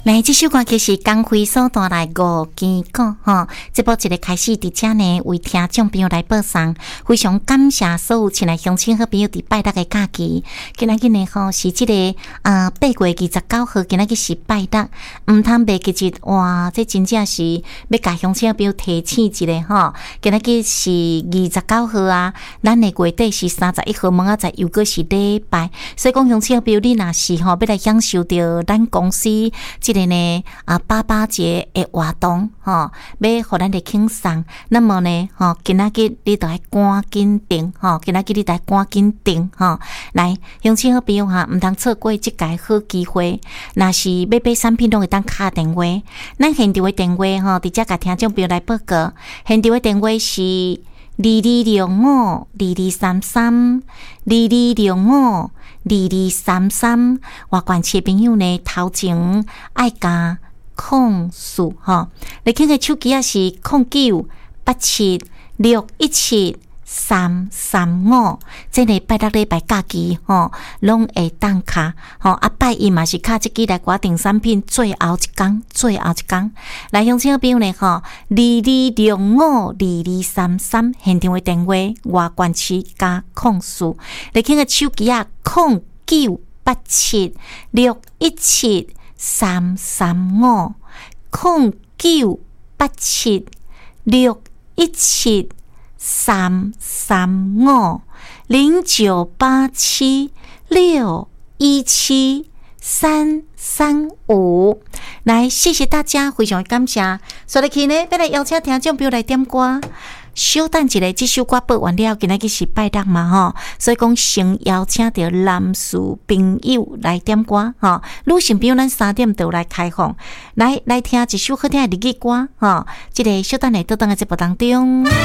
来，这首歌曲是江辉所带来五支歌吼。这部一个开始，伫遮呢为听众朋友来播送，非常感谢所有亲爱乡亲好朋友伫拜六的假期。今仔日呢吼是这个8月29号，今仔日是拜六，毋通袂记日哇！这真正是要甲乡亲好朋友提醒一下吼。今仔日是29号啊，咱的月底是31号，明仔载又搁是礼拜，所以讲乡亲好朋友你若是吼要来享受到咱公司这个呢爸节的活动吼，要互咱的轻松，那么呢吼，今仔日你都要赶紧订吼，今仔日你都要赶紧订吼，来乡亲好朋友哈，毋通错过这个好机会。若是要买产品，拢会当敲电话，咱现场的电话吼，伫遮甲听众朋友来报告，现场的电话是2205223322052233，外县市的朋友呢，头前爱加控诉吼，你看个手机啊是0987617335，这个拜六礼拜假期吼，拢会当卡吼，拜一嘛是卡这支来决定产品最后一天，来乡亲朋友呢吼，22052233现场的电话，外县市加控诉，你看个手机啊0987617335，0987617335，来，谢谢大家，非常感谢。所以呢，要来邀请听众朋友来点歌。稍等一下，这首歌播完了，今仔日是拜六嘛吼，所以讲先邀请到男士朋友来点歌吼，女性朋友咱3点就来开放，来听一首好听的日语歌吼，这个稍等下倒当的节目当中。